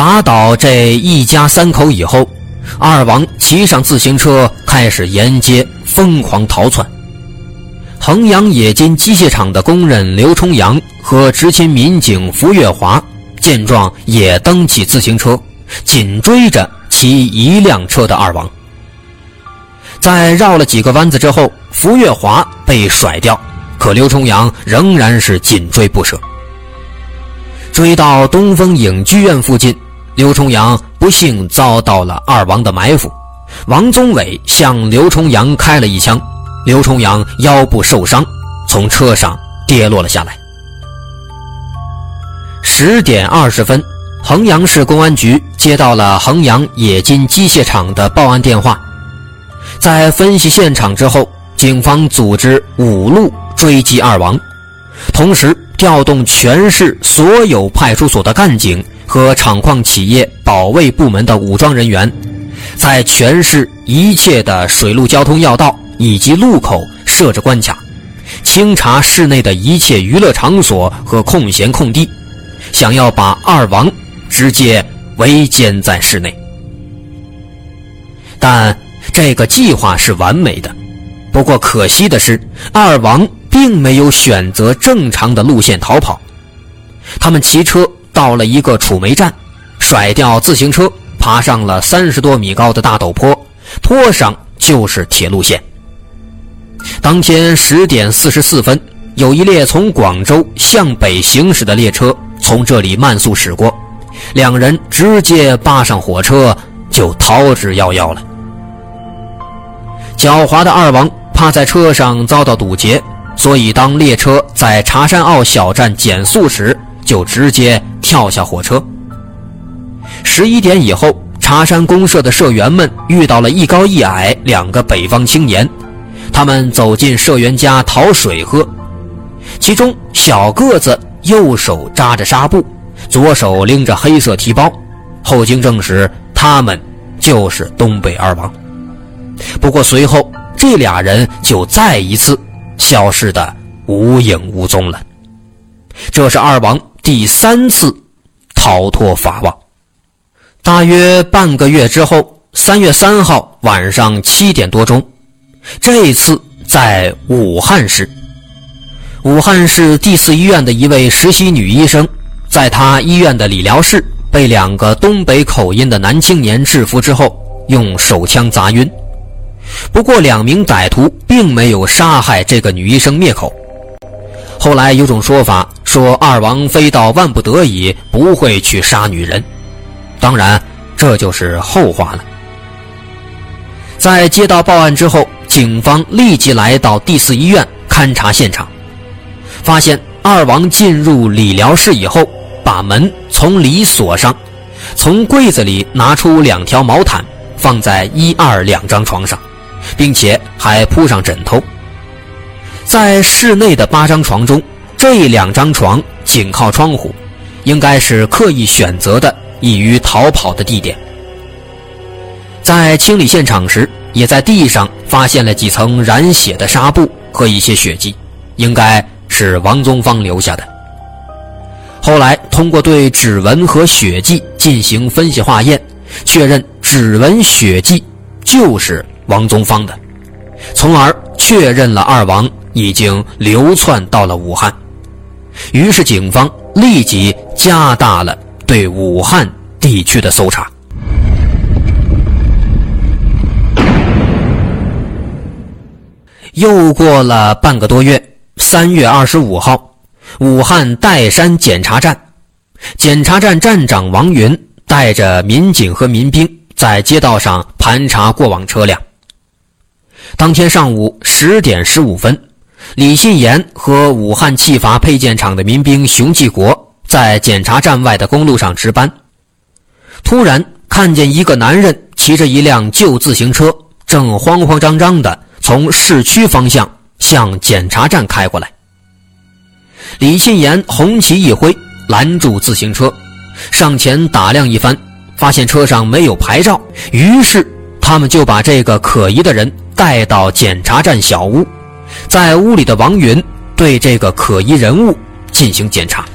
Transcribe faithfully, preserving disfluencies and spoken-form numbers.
打倒这一家三口以后，二王骑上自行车开始沿街疯狂逃窜。衡阳冶金机械厂的工人刘重阳和执勤民警符月华见状也蹬起自行车，紧追着骑一辆车的二王。在绕了几个弯子之后，符月华被甩掉，可刘重阳仍然是紧追不舍。追到东风影剧院附近，刘重阳不幸遭到了二王的埋伏，王宗伟向刘重阳开了一枪，刘重阳腰部受伤，从车上跌落了下来。十点二十分，衡阳市公安局接到了衡阳冶金机械厂的报案电话。在分析现场之后，警方组织五路追击二王，同时调动全市所有派出所的干警和厂矿企业保卫部门的武装人员，在全市一切的水陆交通要道以及路口设置关卡，清查市内的一切娱乐场所和空闲空地，想要把二王直接围歼在市内。但这个计划是完美的，不过可惜的是，二王并没有选择正常的路线逃跑。他们骑车到了一个储煤站，甩掉自行车，爬上了三十多米高的大陡坡，坡上就是铁路线。当天十点四十四分，有一列从广州向北行驶的列车从这里慢速驶过，两人直接扒上火车就逃之夭夭了。狡猾的二王怕在车上遭到堵截，所以当列车在茶山坳小站减速时，就直接跳下火车。十一点以后，茶山公社的社员们遇到了一高一矮两个北方青年，他们走进社员家讨水喝。其中小个子右手扎着纱布，左手拎着黑色提包，后经证实，他们就是东北二王。不过随后这俩人就再一次消失得无影无踪了。这是二王第三次逃脱法网。大约半个月之后，三月三号晚上七点多钟，这一次在武汉市。武汉市第四医院的一位实习女医生，在她医院的理疗室被两个东北口音的男青年制服之后，用手枪砸晕。不过两名歹徒并没有杀害这个女医生灭口。后来有种说法说二王非到万不得已不会去杀女人，当然这就是后话了。在接到报案之后，警方立即来到第四医院勘察现场，发现二王进入理疗室以后，把门从里锁上，从柜子里拿出两条毛毯放在一二两张床上，并且还铺上枕头。在室内的八张床中，这两张床紧靠窗户，应该是刻意选择的易于逃跑的地点。在清理现场时，也在地上发现了几层染血的纱布和一些血迹，应该是王宗芳留下的。后来通过对指纹和血迹进行分析化验，确认指纹血迹就是王宗芳的，从而确认了二王已经流窜到了武汉。于是警方立即加大了对武汉地区的搜查。又过了半个多月，三月二十五号，武汉岱山检查站，检查站站长王云带着民警和民兵在街道上盘查过往车辆。当天上午十点十五分，李信言和武汉汽阀配件厂的民兵熊继国在检查站外的公路上值班，突然看见一个男人骑着一辆旧自行车，正慌慌张张地从市区方向向检查站开过来。李信言红旗一挥，拦住自行车，上前打量一番，发现车上没有牌照，于是他们就把这个可疑的人带到检查站小屋，在屋里的王云对这个可疑人物进行检查。